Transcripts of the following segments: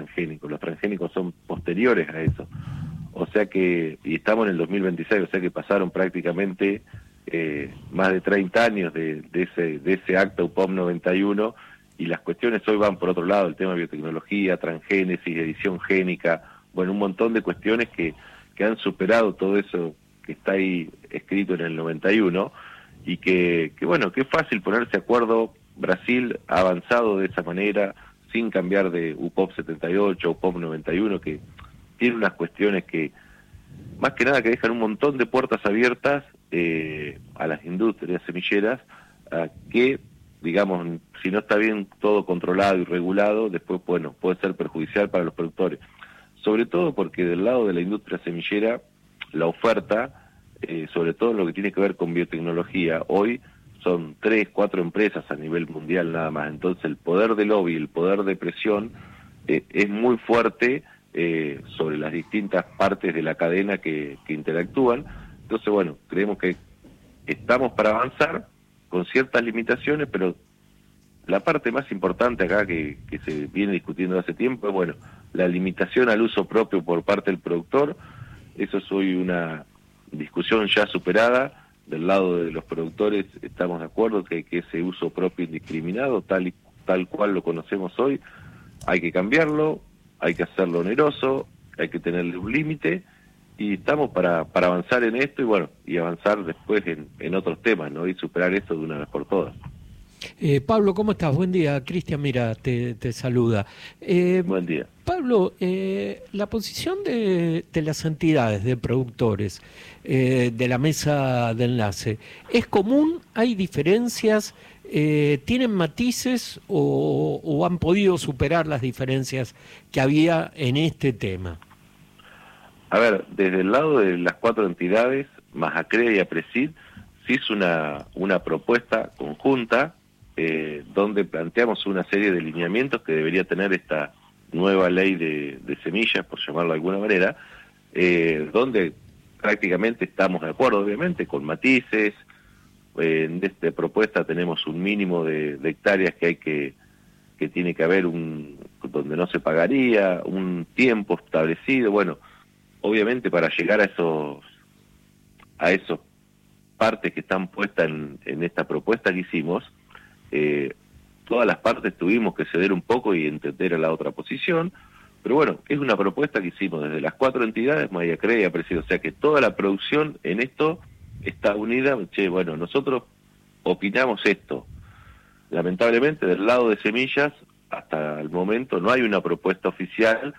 transgénicos. Los transgénicos son posteriores a eso. O sea que, y estamos en el 2026, o sea que pasaron prácticamente más de 30 años de ese acta UPOM 91, y las cuestiones hoy van por otro lado, el tema de biotecnología, transgénesis, edición génica, bueno, un montón de cuestiones que han superado todo eso que está ahí escrito en el 91, y que bueno, que es fácil ponerse de acuerdo. Brasil ha avanzado de esa manera, sin cambiar de UPOP 78, UPOP 91, que tiene unas cuestiones que, más que nada, que dejan un montón de puertas abiertas a las industrias semilleras, a que, digamos, si no está bien todo controlado y regulado, después, bueno, puede ser perjudicial para los productores. Sobre todo porque del lado de la industria semillera, la oferta, sobre todo en lo que tiene que ver con biotecnología, hoy son 3, 4 empresas a nivel mundial nada más. Entonces el poder de lobby, el poder de presión es muy fuerte sobre las distintas partes de la cadena que interactúan. Entonces, bueno, creemos que estamos para avanzar con ciertas limitaciones, pero la parte más importante acá que se viene discutiendo hace tiempo es, bueno, la limitación al uso propio por parte del productor. Eso es hoy una discusión ya superada. Del lado de los productores estamos de acuerdo que ese uso propio indiscriminado, tal cual lo conocemos hoy, hay que cambiarlo, hay que hacerlo oneroso, hay que tenerle un límite, y estamos para avanzar en esto, y bueno, y avanzar después en otros temas, ¿no? Y superar esto de una vez por todas. Pablo, ¿cómo estás? Buen día. Cristian, mira, te saluda. Buen día. Pablo, la posición de las entidades de productores de la mesa de enlace, ¿es común? ¿Hay diferencias? ¿Tienen matices o han podido superar las diferencias que había en este tema? A ver, desde el lado de las 4 entidades, más ACREA y APRESID, se hizo una propuesta conjunta donde planteamos una serie de lineamientos que debería tener esta nueva ley de semillas, por llamarlo de alguna manera, donde prácticamente estamos de acuerdo, obviamente, con matices. En esta propuesta tenemos un mínimo de hectáreas que tiene que haber donde no se pagaría, un tiempo establecido. Bueno, obviamente para llegar a esos partes que están puestas en esta propuesta que hicimos, todas las partes tuvimos que ceder un poco y entender a la otra posición, pero bueno, es una propuesta que hicimos desde las 4 entidades, Maya Crea y Apreciado, o sea que toda la producción en esto está unida. Che, bueno, nosotros opinamos esto. Lamentablemente del lado de semillas, hasta el momento no hay una propuesta oficial,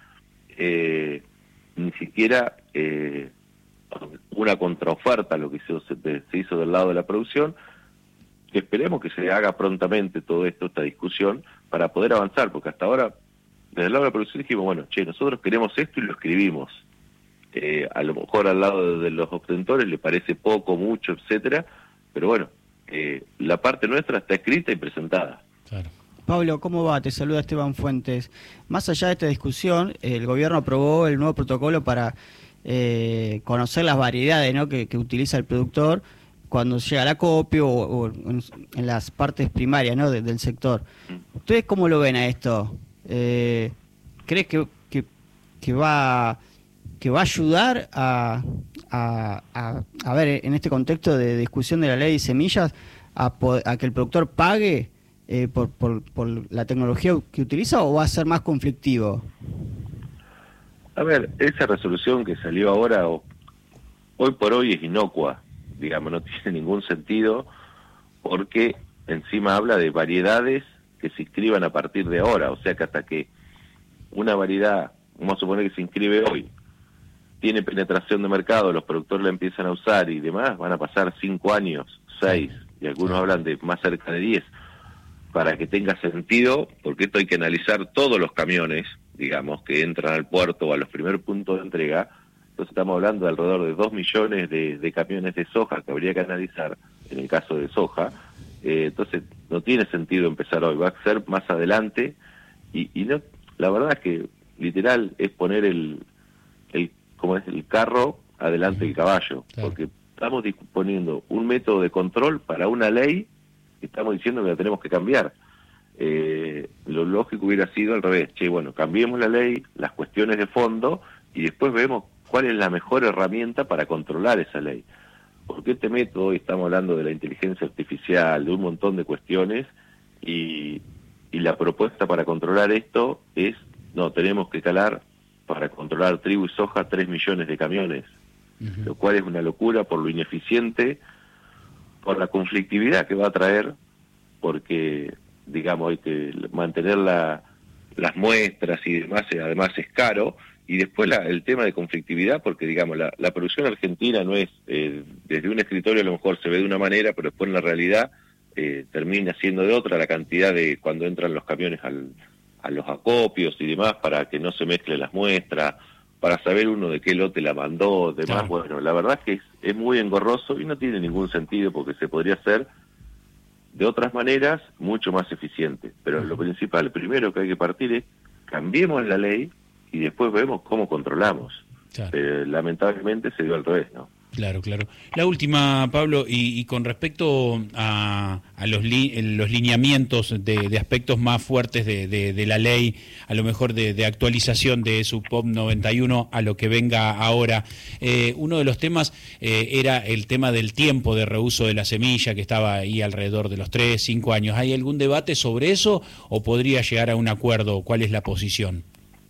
ni siquiera una contraoferta a lo que se hizo del lado de la producción. Esperemos que se haga prontamente todo esto, esta discusión, para poder avanzar, porque hasta ahora, desde el lado de la producción dijimos, bueno, che, nosotros queremos esto y lo escribimos. A lo mejor al lado de los obtentores le parece poco, mucho, etcétera, pero bueno, la parte nuestra está escrita y presentada. Claro. Pablo, ¿cómo va? Te saluda Esteban Fuentes. Más allá de esta discusión, el gobierno aprobó el nuevo protocolo para conocer las variedades, ¿no?, que utiliza el productor cuando llega al acopio o en las partes primarias, ¿no?, del sector. ¿Ustedes cómo lo ven a esto? ¿Crees que va a ayudar a ver, en este contexto de discusión de la ley de semillas, a que el productor pague por la tecnología que utiliza, o va a ser más conflictivo? A ver, esa resolución que salió ahora, hoy por hoy es inocua, digamos, no tiene ningún sentido, porque encima habla de variedades que se inscriban a partir de ahora, o sea que hasta que una variedad, vamos a suponer que se inscribe hoy, tiene penetración de mercado, los productores la empiezan a usar y demás, van a pasar 5 años, 6, y algunos hablan de más cerca de 10, para que tenga sentido, porque esto hay que analizar todos los camiones, digamos, que entran al puerto o a los primeros puntos de entrega. Entonces estamos hablando de alrededor de 2 millones de camiones de soja que habría que analizar, en el caso de soja. Entonces no tiene sentido empezar hoy, va a ser más adelante, y no, la verdad es que literal es poner el carro adelante del caballo, claro, porque estamos disponiendo un método de control para una ley que estamos diciendo que la tenemos que cambiar. lo lógico hubiera sido al revés. Che, bueno, cambiemos la ley, las cuestiones de fondo, y después vemos cuál es la mejor herramienta para controlar esa ley. Porque este método, estamos hablando de la inteligencia artificial, de un montón de cuestiones, y la propuesta para controlar esto es, no, tenemos que calar para controlar trigo y soja 3 millones de camiones, lo cual es una locura por lo ineficiente, por la conflictividad que va a traer, porque, digamos, hay que mantener las muestras y demás, además es caro, y después el tema de conflictividad, porque, digamos, la producción argentina no es, desde un escritorio a lo mejor se ve de una manera, pero después en la realidad termina siendo de otra, la cantidad de cuando entran los camiones a los acopios y demás, para que no se mezclen las muestras, para saber uno de qué lote la mandó, demás. Claro. Bueno, la verdad es que es muy engorroso y no tiene ningún sentido, porque se podría hacer de otras maneras mucho más eficiente. Pero lo principal, primero que hay que partir es, cambiemos la ley y después vemos cómo controlamos. Claro. Lamentablemente se dio al revés, ¿no? Claro, claro. La última, Pablo, y con respecto a los lineamientos de aspectos más fuertes de la ley, a lo mejor de actualización de su POP 91 a lo que venga ahora, uno de los temas era el tema del tiempo de reuso de la semilla, que estaba ahí alrededor de los 3, 5 años. ¿Hay algún debate sobre eso o podría llegar a un acuerdo? ¿Cuál es la posición?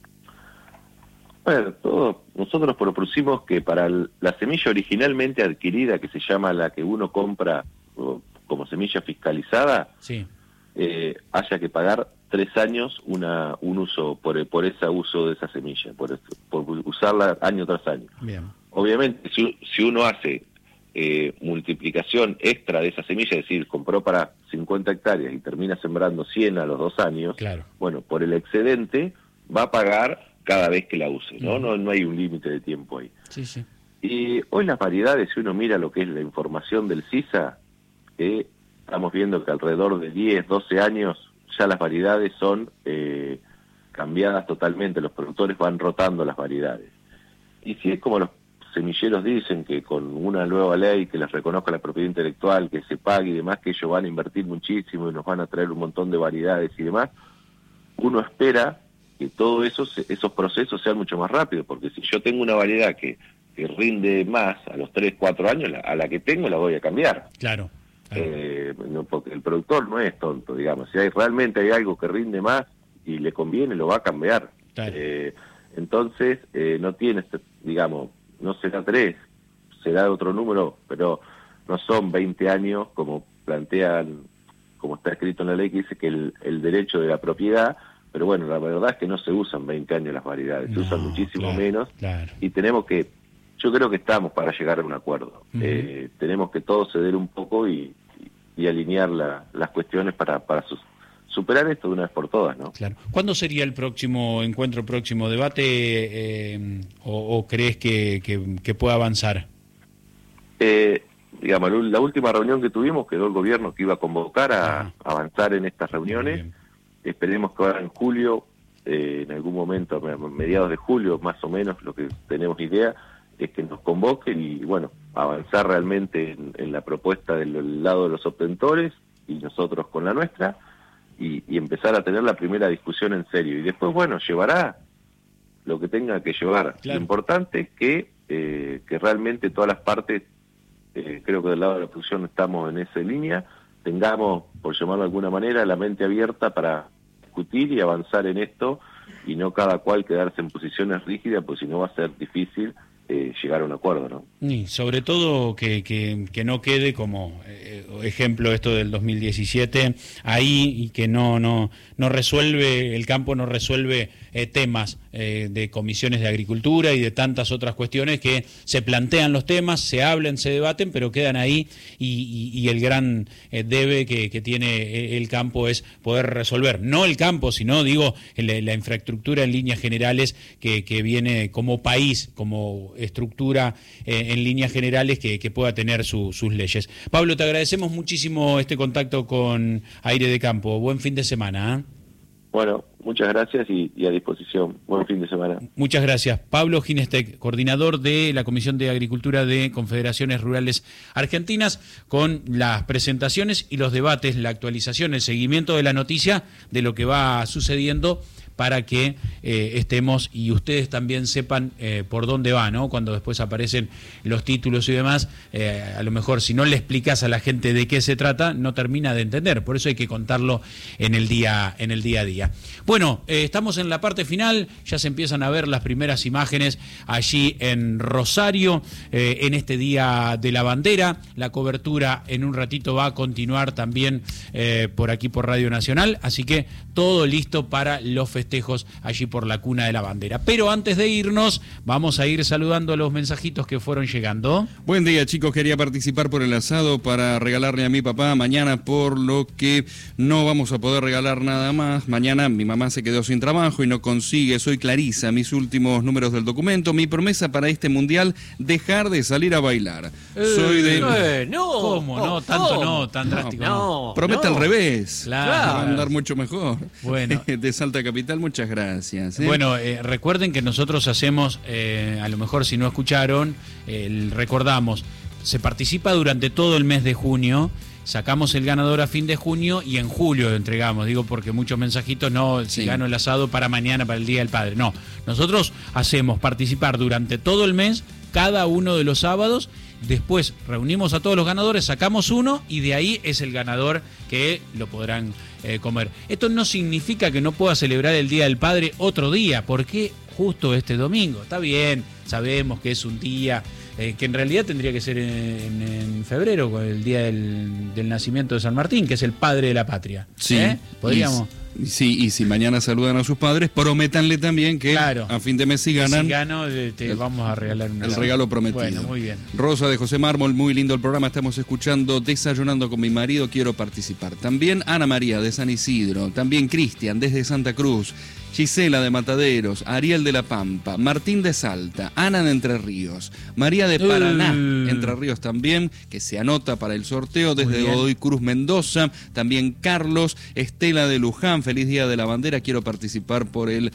Bueno, nosotros propusimos que para la semilla originalmente adquirida, que se llama la que uno compra como semilla fiscalizada, sí, haya que pagar 3 años un uso por ese uso de esa semilla, por usarla año tras año. Bien. Obviamente, si uno hace multiplicación extra de esa semilla, es decir, compró para 50 hectáreas y termina sembrando 100 a los 2 años, claro, bueno, por el excedente va a pagar cada vez que la use, ¿no? No hay un límite de tiempo ahí. Sí, sí. Y hoy las variedades, si uno mira lo que es la información del CISA, estamos viendo que alrededor de 10, 12 años ya las variedades son cambiadas totalmente, los productores van rotando las variedades. Y si es como los semilleros dicen, que con una nueva ley que les reconozca la propiedad intelectual, que se pague y demás, que ellos van a invertir muchísimo y nos van a traer un montón de variedades y demás, uno espera que todos esos procesos sean mucho más rápidos, porque si yo tengo una variedad que rinde más a los 3, 4 años, a la que tengo la voy a cambiar. Claro. No, porque el productor no es tonto, digamos. Si realmente hay algo que rinde más y le conviene, lo va a cambiar. Claro. Entonces, no tiene, digamos, no será 3, será otro número, pero no son 20 años como plantean, como está escrito en la ley, que dice que el derecho de la propiedad. Pero bueno, la verdad es que no se usan 20 años las variedades, se usan muchísimo menos, claro. Y tenemos que, yo creo que estamos para llegar a un acuerdo. Tenemos que todos ceder un poco y alinear las cuestiones para superar esto de una vez por todas, ¿no? Claro. ¿Cuándo sería el próximo encuentro, próximo debate, o crees que pueda avanzar? Digamos, la última reunión que tuvimos quedó el gobierno que iba a convocar a avanzar en estas reuniones. Esperemos que ahora en julio, en algún momento, a mediados de julio, más o menos, lo que tenemos idea, es que nos convoquen y, bueno, avanzar realmente en la propuesta del lado de los obtentores y nosotros con la nuestra, y empezar a tener la primera discusión en serio. Y después, bueno, llevará lo que tenga que llevar. Claro. Lo importante es que realmente todas las partes, creo que del lado de la producción estamos en esa línea, tengamos, por llamarlo de alguna manera, la mente abierta para discutir y avanzar en esto, y no cada cual quedarse en posiciones rígidas, pues si no va a ser difícil llegar a un acuerdo, ¿no? Y sobre todo que no quede como ejemplo esto del 2017 ahí, y que no resuelve, el campo no resuelve temas de comisiones de agricultura y de tantas otras cuestiones que se plantean los temas, se hablan, se debaten, pero quedan ahí, y el gran debe que tiene el campo es poder resolver, no el campo, sino, digo, la infraestructura en líneas generales que viene como país, como estructura en líneas generales, que pueda tener sus leyes. Pablo, te agradecemos muchísimo este contacto con Aire de Campo. Buen fin de semana, ¿eh? Bueno, muchas gracias y a disposición. Buen fin de semana. Muchas gracias. Pablo Ginestec, coordinador de la Comisión de Agricultura de Confederaciones Rurales Argentinas, con las presentaciones y los debates, la actualización, el seguimiento de la noticia de lo que va sucediendo para que estemos y ustedes también sepan por dónde va, ¿no? Cuando después aparecen los títulos y demás, a lo mejor si no le explicás a la gente de qué se trata, no termina de entender. Por eso hay que contarlo en el día a día. Bueno, estamos en la parte final, ya se empiezan a ver las primeras imágenes allí en Rosario, en este Día de la Bandera. La cobertura en un ratito va a continuar también por aquí por Radio Nacional, así que todo listo para los festejos allí por la Cuna de la Bandera. Pero antes de irnos, vamos a ir saludando a los mensajitos que fueron llegando. Buen día, chicos, quería participar por el asado para regalarle a mi papá mañana, por lo que no vamos a poder regalar nada más. Mañana mi mamá se quedó sin trabajo y no consigue. Soy Clarisa, mis últimos números del documento. Mi promesa para este mundial, dejar de salir a bailar. Soy de... No, ¿cómo? No, tanto no, tan drástico. No. Promete al revés. Claro. Va a andar mucho mejor. Bueno. De Salta Capital, muchas gracias. Bueno, recuerden que nosotros hacemos, a lo mejor si no escucharon, recordamos, se participa durante todo el mes de junio, sacamos el ganador a fin de junio y en julio lo entregamos, digo porque muchos mensajitos, no, si gano el asado para mañana, para el Día del Padre, no, nosotros hacemos participar durante todo el mes, cada uno de los sábados. Después reunimos a todos los ganadores, sacamos uno y de ahí es el ganador que lo podrán comer. Esto no significa que no pueda celebrar el Día del Padre otro día, porque justo este domingo, está bien, sabemos que es un día que en realidad tendría que ser en febrero, el día del nacimiento de San Martín, que es el padre de la patria. Sí, podríamos... Sí, y si mañana saludan a sus padres, prométanle también que a fin de mes si ganan... Si gano, te vamos a regalar el regalo prometido. Bueno, muy bien. Rosa de José Mármol, muy lindo el programa, estamos escuchando Desayunando con mi marido, quiero participar. También Ana María de San Isidro, también Cristian desde Santa Cruz, Gisela de Mataderos, Ariel de La Pampa, Martín de Salta, Ana de Entre Ríos, María de Paraná, Entre Ríos también, que se anota para el sorteo desde Godoy Cruz, Mendoza, también Carlos, Estela de Luján, feliz Día de la Bandera, quiero participar por el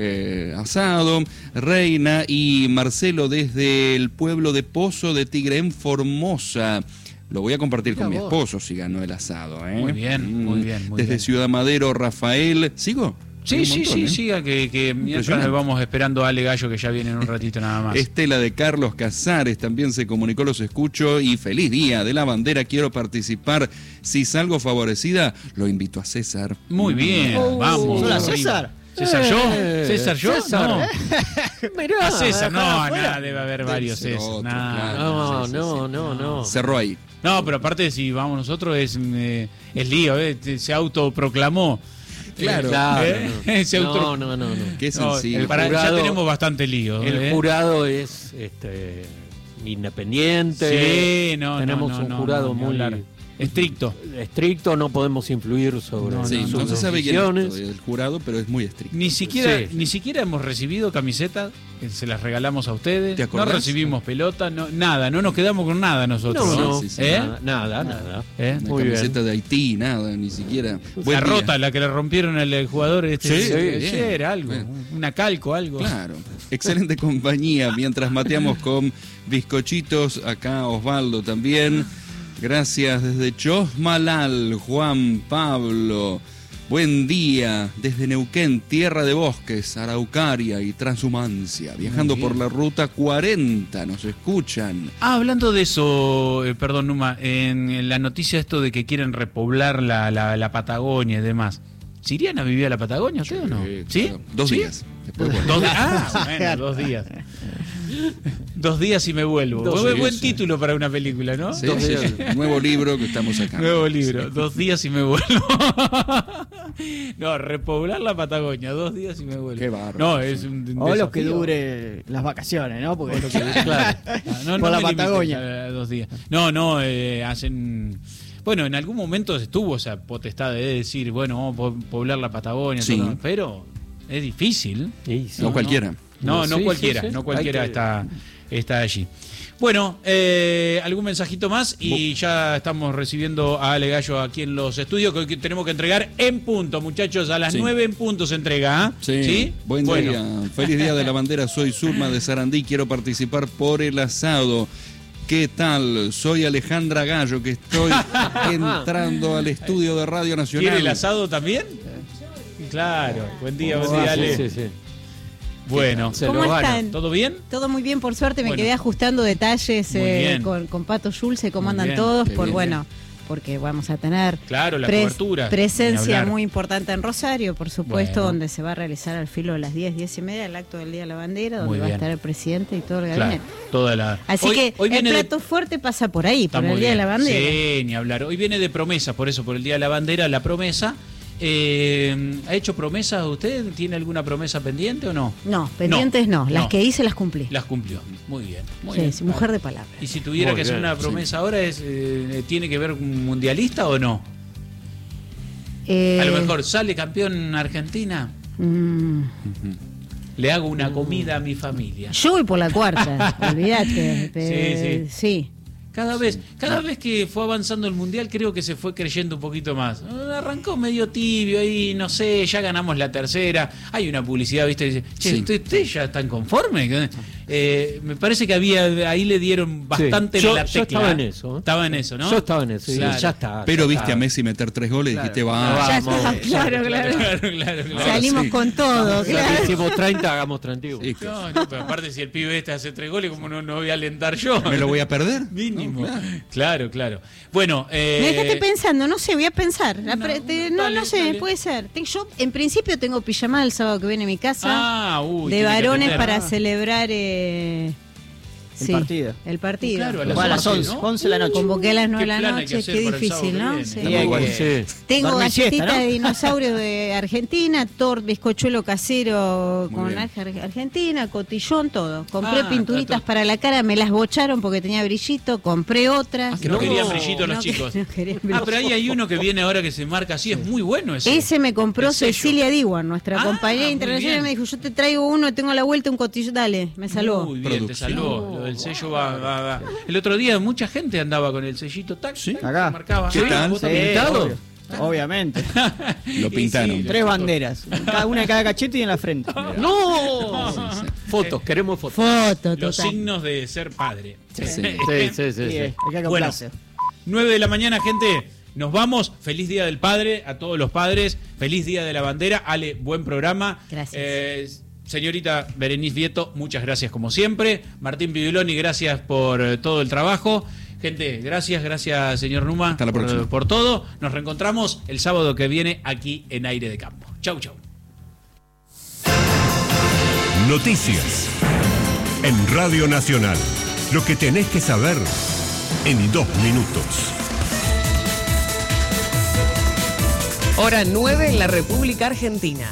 asado, Reina y Marcelo desde el pueblo de Pozo de Tigre en Formosa. Lo voy a compartir con mi esposo si ganó el asado. Muy bien, muy bien. Desde Ciudad Madero, Rafael, ¿sigo? Sí, siga, que mientras vamos esperando a Ale Gallo, que ya viene en un ratito nada más. Estela de Carlos Casares también se comunicó, los escucho, y feliz Día de la Bandera, quiero participar. Si salgo favorecida, lo invito a César. Muy bien, vamos. ¿Hola, César? ¿César yo? ¿César yo? César. No. Mirá, A César, no, debe haber varios César. No. Cerró ahí. No, pero aparte si vamos nosotros es lío, se autoproclamó. Claro. No. Qué sencillo. Ya tenemos bastante lío. El jurado es independiente. Sí, tenemos un jurado muy estricto, no podemos influir sobre no se sabe quién es el jurado, pero es muy estricto. Ni siquiera hemos recibido camisetas, que se las regalamos a ustedes. No recibimos pelota, nada, no nos quedamos con nada nosotros. Nada. Una camiseta de Haití, nada, ni siquiera. La rota, la que le rompieron al jugador ayer, algo, una calco, algo. Claro, excelente compañía, mientras mateamos con bizcochitos, acá Osvaldo también. Gracias desde Chosmalal, Juan Pablo. Buen día desde Neuquén, tierra de bosques, araucaria y transhumancia. Viajando por la ruta 40, nos escuchan. Hablando de eso, perdón Numa, en la noticia esto de que quieren repoblar la Patagonia y demás. ¿Se irían a vivir a la Patagonia ustedes o no? ¿Sí? Claro. 2 días. Después, bueno, 2 días. 2 días y me vuelvo. Buen título para una película, ¿no? Sí. Nuevo libro que estamos sacando. Nuevo libro, 2 días y me vuelvo. No, repoblar la Patagonia, 2 días y me vuelvo. Qué bárbaro. No, es un o lo que dure las vacaciones, ¿no? Porque claro. Por la Patagonia. 2 días. Hacen... Bueno, en algún momento estuvo esa potestad de decir, bueno, vamos a poblar la Patagonia, pero es difícil. No cualquiera. No Sí, cualquiera, sí, sí. no cualquiera Hay que- está allí. Bueno, algún mensajito más y ya estamos recibiendo a Ale Gallo aquí en los estudios, que hoy tenemos que entregar en punto, muchachos, a las 9 en punto se entrega. ¿Ah? Sí. Buen día. Feliz Día de la Bandera. Soy Zulma de Sarandí. Quiero participar por el asado. ¿Qué tal? Soy Alejandra Gallo, que estoy entrando al estudio de Radio Nacional. ¿Quiere el asado también? Claro. Buen día, Ale. Sí, sí. Bueno, Se ¿Cómo lo gana. están? ¿Todo bien? Todo muy bien, por suerte. Me Bueno. quedé ajustando detalles Muy bien. con Pato Schulze, cómo Muy andan bien, todos, qué bien. porque vamos a tener Claro, la cobertura. Ni presencia hablar. muy importante en Rosario, por supuesto, Bueno. donde se va a realizar al filo de las 10:30, el acto del Día de la Bandera, donde Muy va a bien. estar el presidente y todo el Claro, gabinete. toda la... Así Hoy que el viene de- plato fuerte pasa por ahí, Está por el muy Día de bien. la Bandera. Sí, ni hablar. Hoy viene de promesa, por eso, por el Día de la Bandera, la promesa. ¿Ha hecho promesas usted? ¿Tiene alguna promesa pendiente o no? No, pendientes no. Las no. que hice las cumplí. Las cumplió. Muy bien. Muy Sí, bien. sí, mujer de palabra. Y si tuviera Muy que hacer bien, una promesa ahora, ¿tiene que ver con un mundialista o no? A lo mejor sale campeón Argentina, le hago una comida a mi familia. Yo voy por la cuarta, olvídate. Sí. Cada vez que fue avanzando el mundial, creo que se fue creyendo un poquito más. Arrancó medio tibio ahí, no sé, ya ganamos la tercera. Hay una publicidad, ¿viste? Dice, che, Sí. ¿ustedes ya están conformes? Me parece que ahí le dieron bastante Yo- la yo tecla. estaba en eso, ¿eh? Estaba en eso, ¿no? Yo estaba en eso, Claro. ya está. Pero ya viste está. a Messi meter 3 goles y dijiste, Ya Vamos, está, claro. claro. Salimos sí. con todo, Ya claro. que hicimos 30, hagamos 31. Sí, No, pero aparte si el pibe este hace 3 goles, ¿cómo no voy a alentar yo? ¿me lo voy a perder? Mínimo. No, claro. Claro. Bueno, Me dejaste pensando, no sé, voy a pensar. dale, No sé, dale. puede ser. Yo, en principio, tengo pijamada el sábado que viene a mi casa uy, de tiene que varones atender. para celebrar El partido. El partido. Claro, a Juega a las 11, ¿no? 11 de la noche. Convoqué a las 9 de ¿Qué la plan hay que noche, hacer qué para el sábado difícil, que ¿no? viene? Sí. Y hay Bueno, que- sí. Tengo Dormir siesta, galletita ¿no? de dinosaurio de Argentina, bizcochuelo casero Muy con bien. Argentina, cotillón, todo. Compré Ah, pinturitas está- para la cara, me las bocharon porque tenía brillito, compré otras. Que no No, querían brillito los no chicos. no querían brillo. Pero ahí hay uno que viene ahora que se marca así, es muy bueno ese. Ese me compró El sello. Cecilia Diwan, nuestra Ah, compañera muy internacional, bien. me dijo, yo te traigo uno, tengo a la vuelta un cotillón, dale, me salvó. Muy bien, te salvó. Lo del sello va. El otro día mucha gente andaba con el sellito tac, tac, Acá. se marcaba. ¿Qué tal? ¿Vos Sí, también? ¿Pintado? obvio. Obviamente. Lo pintaron. Y sí, 3 banderas. Una en cada cachete y en la frente. ¡No! Fotos, queremos fotos. Foto, Los total. signos de ser padre. Sí, sí, sí. Sí, hay que Bueno, acoplarse. 9 de la mañana, gente. Nos vamos. Feliz Día del Padre a todos los padres. Feliz Día de la Bandera. Ale, buen programa. Gracias. Señorita Berenice Vieto, muchas gracias como siempre. Martín Pibiloni, gracias por todo el trabajo. Gente, gracias señor Numa Hasta la próxima. por todo. Nos reencontramos el sábado que viene aquí en Aire de Campo. Chau, chau. Noticias en Radio Nacional. Lo que tenés que saber en 2 minutos. Hora 9 en la República Argentina.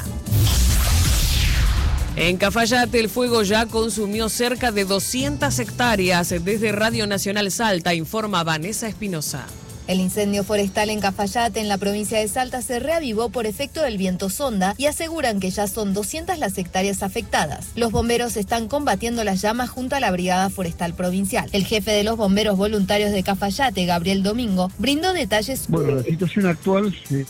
En Cafayate el fuego ya consumió cerca de 200 hectáreas. Desde Radio Nacional Salta informa Vanessa Espinosa. El incendio forestal en Cafayate, en la provincia de Salta, se reavivó por efecto del viento sonda y aseguran que ya son 200 las hectáreas afectadas. Los bomberos están combatiendo las llamas junto a la Brigada Forestal Provincial. El jefe de los bomberos voluntarios de Cafayate, Gabriel Domingo, brindó detalles. Bueno, la situación actual es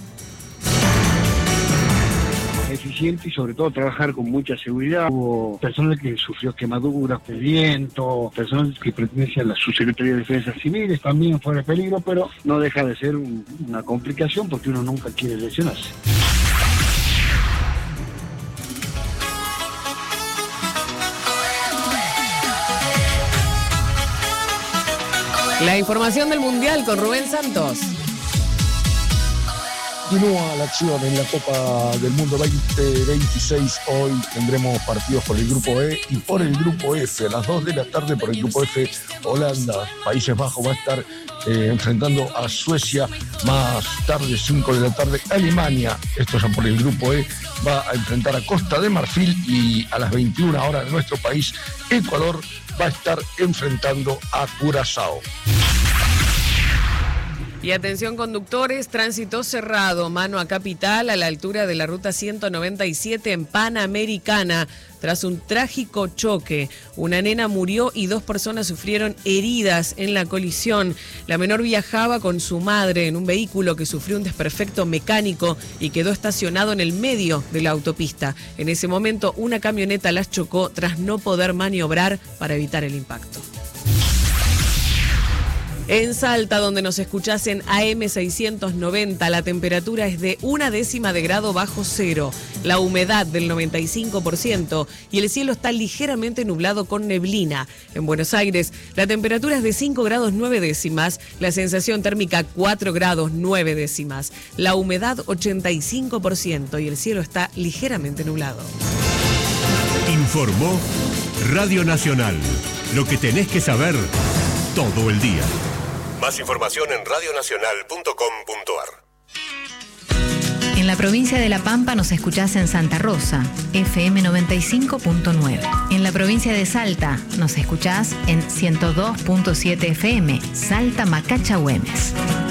eficiente y sobre todo trabajar con mucha seguridad. Hubo personal que sufrió quemaduras de viento, personal que pertenece a la Subsecretaría de Defensa Civiles, también fue de peligro, pero no deja de ser una complicación porque uno nunca quiere lesionarse. La información del Mundial con Rubén Santos. Continúa la acción en la Copa del Mundo 2026. Hoy tendremos partidos por el Grupo E y por el Grupo F. A las 2 de la tarde por el Grupo F, Holanda, Países Bajos va a estar enfrentando a Suecia. Más tarde, 5 de la tarde, Alemania, esto ya por el Grupo E, va a enfrentar a Costa de Marfil y a las 21 horas de nuestro país, Ecuador va a estar enfrentando a Curazao. Y atención conductores, tránsito cerrado, mano a Capital, a la altura de la ruta 197 en Panamericana. Tras un trágico choque, una nena murió y 2 personas sufrieron heridas en la colisión. La menor viajaba con su madre en un vehículo que sufrió un desperfecto mecánico y quedó estacionado en el medio de la autopista. En ese momento, una camioneta las chocó tras no poder maniobrar para evitar el impacto. En Salta, donde nos escuchás en AM690, la temperatura es de 0,1 grado bajo cero, la humedad del 95% y el cielo está ligeramente nublado con neblina. En Buenos Aires, la temperatura es de 5 grados 9 décimas, la sensación térmica 4 grados 9 décimas, la humedad 85% y el cielo está ligeramente nublado. Informó Radio Nacional. Lo que tenés que saber todo el día. Más información en radionacional.com.ar. En la provincia de La Pampa nos escuchás en Santa Rosa, FM 95.9. En la provincia de Salta nos escuchás en 102.7 FM, Salta Macacha Güemes.